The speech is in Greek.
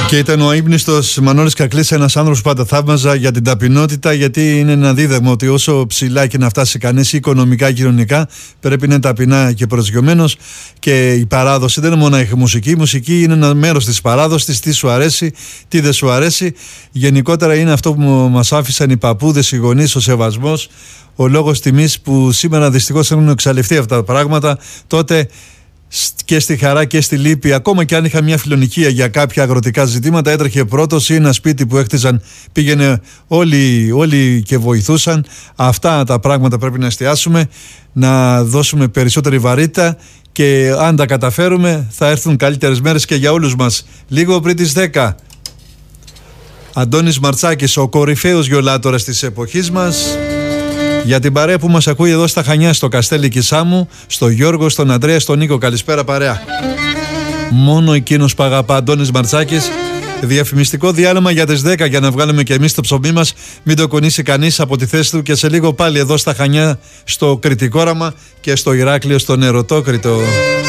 Και ήταν ο ύμνηστος Μανώλης Κακλής, ένας άνθρωπος που πάντα θαύμαζα για την ταπεινότητα, γιατί είναι ένα δίδαγμα ότι όσο ψηλά και να φτάσει κανείς οικονομικά και κοινωνικά, πρέπει να είναι ταπεινά και προσγειωμένος. Και η παράδοση δεν είναι μόνο η μουσική. Η μουσική είναι ένα μέρος της παράδοσης, τι σου αρέσει, τι δεν σου αρέσει. Γενικότερα είναι αυτό που μας άφησαν οι παππούδες, οι γονείς, ο σεβασμός, ο λόγος τιμής, που σήμερα δυστυχώς έχουν εξαλειφθεί αυτά τα πράγματα. Τότε και στη χαρά και στη λύπη, ακόμα και αν είχα μια φιλονικία για κάποια αγροτικά ζητήματα, έτρεχε πρώτος, ή ένα σπίτι που έχτιζαν πήγαινε όλοι και βοηθούσαν. Αυτά τα πράγματα πρέπει να εστιάσουμε, να δώσουμε περισσότερη βαρύτητα, και αν τα καταφέρουμε θα έρθουν καλύτερες μέρες και για όλους μας. Λίγο πριν τις 10, Αντώνης Μαρτσάκης, ο κορυφαίος γιολάτορας της εποχής μας, για την παρέα που μας ακούει εδώ στα Χανιά, στο Καστέλι Κισάμου, στο Γιώργο, στον Αντρέα, στον Νίκο. Καλησπέρα παρέα. Μόνο εκείνος που αγαπά, Αντώνης Μαρτσάκης. Διαφημιστικό διάλειμμα για τις 10 για να βγάλουμε και εμείς το ψωμί μας. Μην το κονίσει κανείς από τη θέση του, και σε λίγο πάλι εδώ στα Χανιά, στο Κρητικόραμα, και στο Ηράκλειο, στον Ερωτόκριτο.